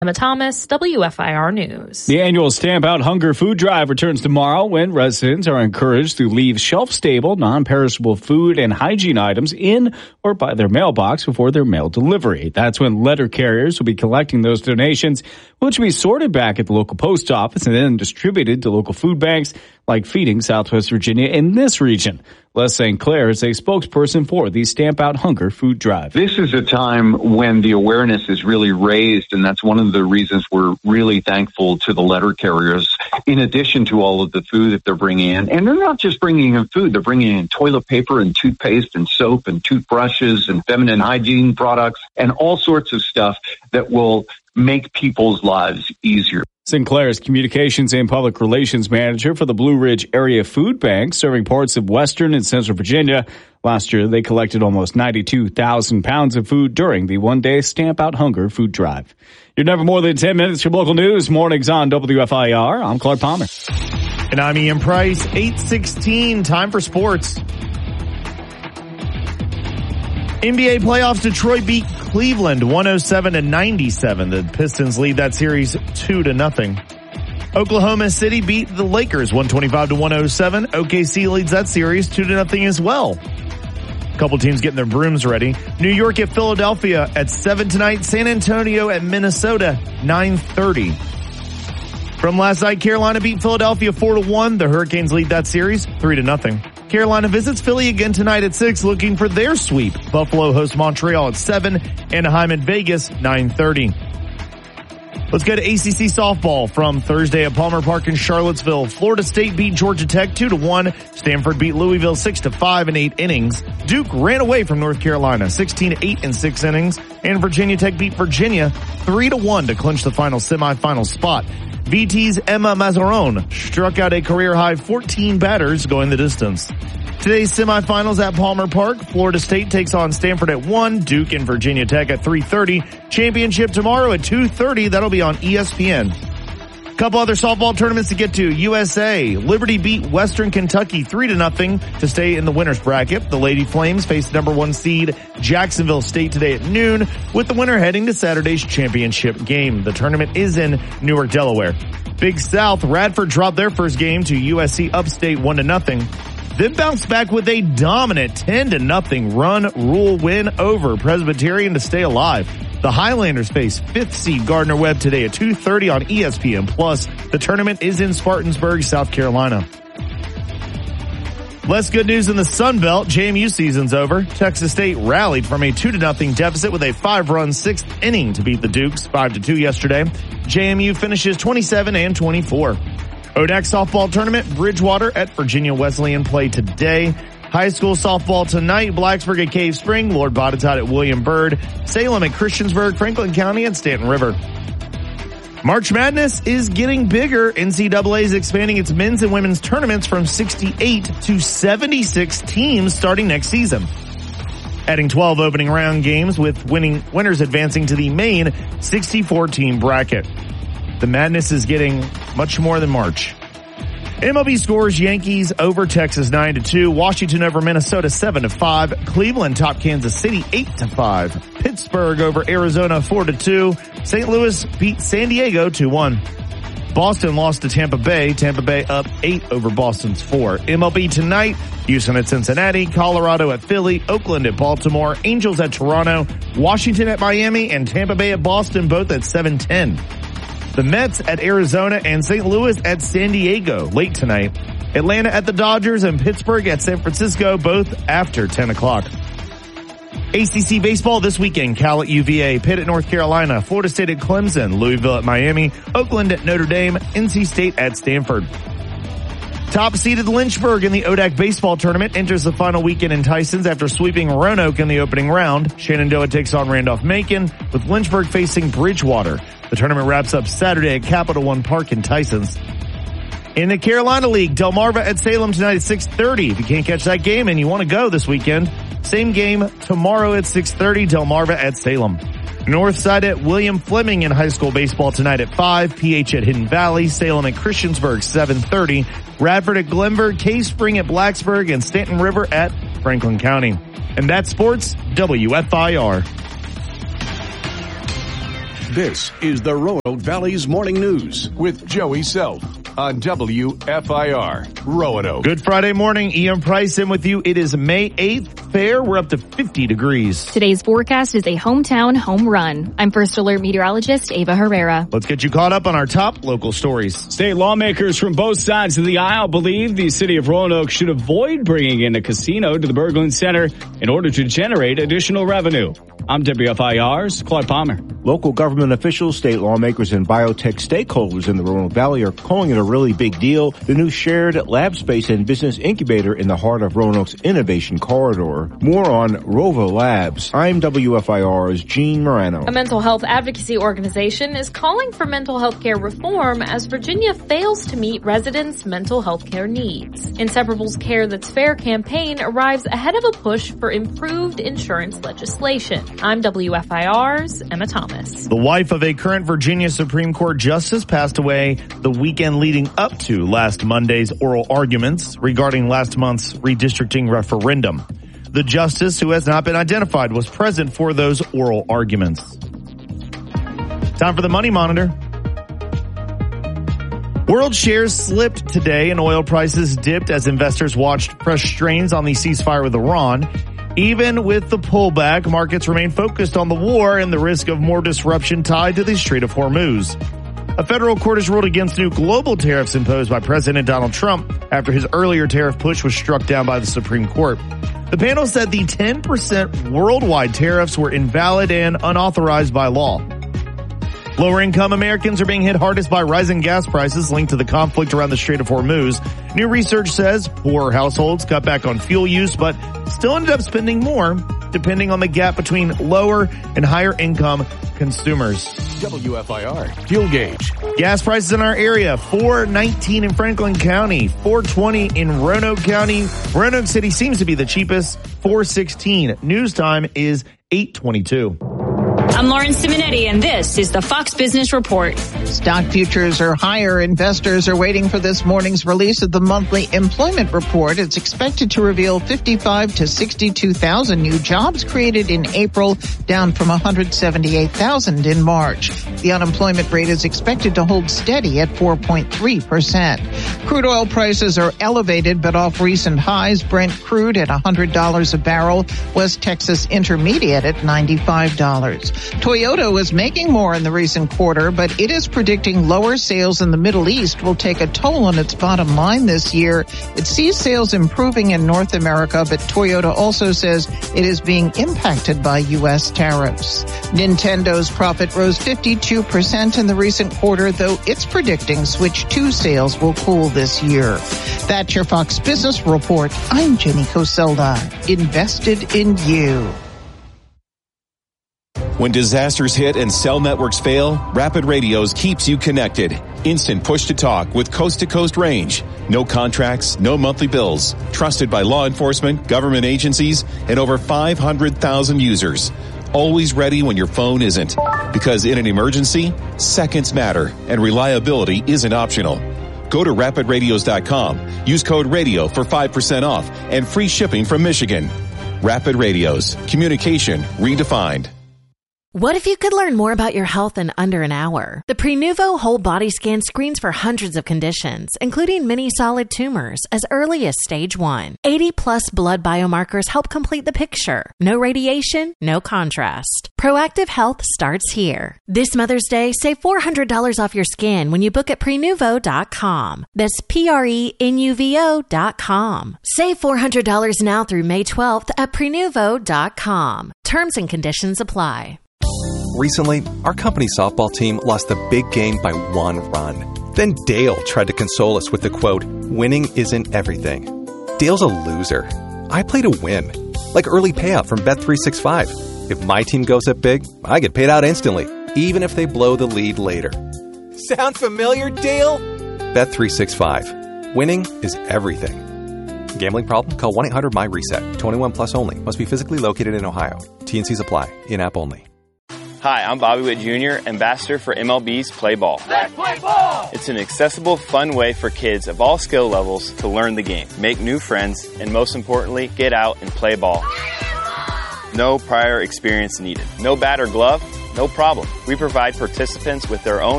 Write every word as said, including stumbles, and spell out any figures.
Emma Thomas, W F I R News. The annual Stamp Out Hunger Food Drive returns tomorrow when residents are encouraged to leave shelf-stable, non-perishable food and hygiene items in or by their mailbox before their mail delivery. That's when letter carriers will be collecting those donations, which will be sorted back at the local post office and then distributed to local food banks like Feeding Southwest Virginia in this region. Les Saint Clair is a spokesperson for the Stamp Out Hunger Food Drive. This is a time when the awareness is really raised, and that's one of the reasons we're really thankful to the letter carriers, in addition to all of the food that they're bringing in. And they're not just bringing in food, they're bringing in toilet paper and toothpaste and soap and toothbrushes and feminine hygiene products and all sorts of stuff that will make people's lives easier. Sinclair's Communications and Public Relations Manager for the Blue Ridge Area Food Bank, serving parts of Western and Central Virginia. Last year, they collected almost ninety-two thousand pounds of food during the one-day Stamp Out Hunger Food Drive. You're never more than ten minutes from local news. Mornings on W F I R. I'm Clark Palmer. And I'm Ian Price. eight sixteen, time for sports. N B A playoffs, Detroit beat Cleveland one oh seven to ninety-seven. The Pistons lead that series two to nothing. Oklahoma City beat the Lakers one twenty-five to one oh seven. O K C leads that series two to nothing as well. A couple teams getting their brooms ready. New York at Philadelphia at seven tonight. San Antonio at Minnesota nine thirty. From last night, Carolina beat Philadelphia four to one. The Hurricanes lead that series three to nothing. Carolina visits Philly again tonight at six, looking for their sweep. Buffalo hosts Montreal at seven, Anaheim at Vegas, nine thirty. Let's go to A C C softball from Thursday at Palmer Park in Charlottesville. Florida State beat Georgia Tech two to one. Stanford beat Louisville six to five in eight innings. Duke ran away from North Carolina sixteen to eight in six innings. And Virginia Tech beat Virginia three to one to clinch the final semifinal spot. V T's Emma Mazaron struck out a career-high fourteen batters going the distance. Today's semifinals at Palmer Park. Florida State takes on Stanford at one. Duke and Virginia Tech at three thirty. Championship tomorrow at two thirty. That'll be on E S P N. Couple other softball tournaments to get to. U S A. Liberty beat Western Kentucky three to nothing to stay in the winner's bracket. The Lady Flames face number one seed Jacksonville State today at noon, with the winner heading to Saturday's championship game. The tournament is in Newark, Delaware. Big South. Radford dropped their first game to U S C Upstate one to nothing. Then bounced back with a dominant ten to nothing run rule win over Presbyterian to stay alive. The Highlanders face fifth seed Gardner Webb today at two thirty on E S P N Plus. The tournament is in Spartansburg, South Carolina. Less good news in the Sun Belt. J M U season's over. Texas State rallied from a two to nothing deficit with a five-run sixth inning to beat the Dukes five to two yesterday. J M U finishes twenty-seven and twenty-four. O D A C softball tournament. Bridgewater at Virginia Wesleyan play today. High school softball tonight. Blacksburg at Cave Spring. Lord Botetourt at William Byrd. Salem at Christiansburg. Franklin County at Stanton River. March Madness is getting bigger. N C double A is expanding its men's and women's tournaments from sixty-eight to seventy-six teams starting next season, adding twelve opening round games with winning winners advancing to the main sixty-four team bracket. The madness is getting much more than March. M L B scores: Yankees over Texas nine to two, Washington over Minnesota seven to five, Cleveland top Kansas City eight to five, Pittsburgh over Arizona four to two, Saint Louis beat San Diego two one. Boston lost to Tampa Bay, Tampa Bay up eight over Boston's four. M L B tonight: Houston at Cincinnati, Colorado at Philly, Oakland at Baltimore, Angels at Toronto, Washington at Miami, and Tampa Bay at Boston, both at seven ten. The Mets at Arizona and Saint Louis at San Diego late tonight. Atlanta at the Dodgers and Pittsburgh at San Francisco, both after ten o'clock. A C C baseball this weekend: Cal at U V A, Pitt at North Carolina, Florida State at Clemson, Louisville at Miami, Oakland at Notre Dame, N C State at Stanford. Top seeded Lynchburg in the O D A C baseball tournament enters the final weekend in Tysons after sweeping Roanoke in the opening round. Shenandoah takes on Randolph-Macon, with Lynchburg facing Bridgewater. The tournament wraps up Saturday at Capital One Park in Tysons. In the Carolina League, Delmarva at Salem tonight at six thirty. If you can't catch that game and you want to go this weekend, same game tomorrow at six thirty, Delmarva at Salem. Northside at William Fleming in high school baseball tonight at five, P H at Hidden Valley, Salem at Christiansburg seven thirty, Radford at Glenver, Cave Spring at Blacksburg, and Stanton River at Franklin County. And that's sports, W F I R. This is the Roanoke Valley's Morning News with Joey Self on W F I R Roanoke. Good Friday morning. Ian Price in with you. It is May eighth. Fair. We're up to fifty degrees. Today's forecast is a hometown home run. I'm First Alert meteorologist Ava Herrera. Let's get you caught up on our top local stories. State lawmakers from both sides of the aisle believe the city of Roanoke should avoid bringing in a casino to the Berglund Center in order to generate additional revenue. I'm W F I R's Claude Palmer. Local government officials, state lawmakers, and biotech stakeholders in the Roanoke Valley are calling it a really big deal. The new shared lab space and business incubator in the heart of Roanoke's innovation corridor. More on Rova Labs. I'm W F I R's Gene Morano. A mental health advocacy organization is calling for mental health care reform as Virginia fails to meet residents' mental health care needs. Inseparable's Care That's Fair campaign arrives ahead of a push for improved insurance legislation. I'm W F I R's Emma Thomas. The wife of a current Virginia Supreme Court justice passed away the weekend leading up to last Monday's oral arguments regarding last month's redistricting referendum. The justice, who has not been identified, was present for those oral arguments. Time for the Money Monitor. World shares slipped today and oil prices dipped as investors watched fresh strains on the ceasefire with Iran. Even with the pullback, markets remain focused on the war and the risk of more disruption tied to the Strait of Hormuz. A federal court has ruled against new global tariffs imposed by President Donald Trump after his earlier tariff push was struck down by the Supreme Court. The panel said the ten percent worldwide tariffs were invalid and unauthorized by law. Lower-income Americans are being hit hardest by rising gas prices linked to the conflict around the Strait of Hormuz. New research says poor households cut back on fuel use, but still ended up spending more, depending on the gap between lower and higher-income consumers. W F I R Fuel Gauge. Gas prices in our area, four nineteen in Franklin County, four twenty in Roanoke County. Roanoke City seems to be the cheapest, four sixteen. News time is eight twenty-two. I'm Lauren Simonetti, and this is the Fox Business Report. Stock futures are higher. Investors are waiting for this morning's release of the monthly employment report. It's expected to reveal fifty-five to sixty-two thousand new jobs created in April, down from one hundred seventy-eight thousand in March. The unemployment rate is expected to hold steady at four point three percent. Crude oil prices are elevated, but off recent highs. Brent crude at one hundred dollars a barrel. West Texas Intermediate at ninety-five dollars. Toyota was making more in the recent quarter, but it is predicting lower sales in the Middle East will take a toll on its bottom line this year. It sees sales improving in North America, but Toyota also says it is being impacted by U S tariffs. Nintendo's profit rose fifty-two percent in the recent quarter, though it's predicting Switch two sales will cool this year. That's your Fox Business Report. I'm Jenny Coselda. Invested in you. When disasters hit and cell networks fail, Rapid Radios keeps you connected. Instant push-to-talk with coast-to-coast range. No contracts, no monthly bills. Trusted by law enforcement, government agencies, and over five hundred thousand users. Always ready when your phone isn't. Because in an emergency, seconds matter, and reliability isn't optional. Go to rapid radios dot com. Use code RADIO for five percent off and free shipping from Michigan. Rapid Radios. Communication redefined. What if you could learn more about your health in under an hour? The Prenuvo Whole Body Scan screens for hundreds of conditions, including many solid tumors, as early as stage one. eighty plus blood biomarkers help complete the picture. No radiation, no contrast. Proactive health starts here. This Mother's Day, save four hundred dollars off your scan when you book at prenuvo dot com. That's P R E N U V O dot com. Save four hundred dollars now through May twelfth at prenuvo dot com. Terms and conditions apply. Recently, our company softball team lost the big game by one run. Then Dale tried to console us with the quote, "Winning isn't everything." Dale's a loser. I play to win. Like early payout from Bet three sixty-five. If my team goes up big, I get paid out instantly, even if they blow the lead later. Sound familiar, Dale? Bet three sixty-five. Winning is everything. Gambling problem? Call one eight hundred M Y reset. twenty-one plus only. Must be physically located in Ohio. T and Cs apply. In-app only. Hi, I'm Bobby Witt Junior, ambassador for M L B's Play Ball. Let's play ball! It's an accessible, fun way for kids of all skill levels to learn the game, make new friends, and most importantly, get out and play ball. No prior experience needed. No bat or glove, No problem. We provide participants with their own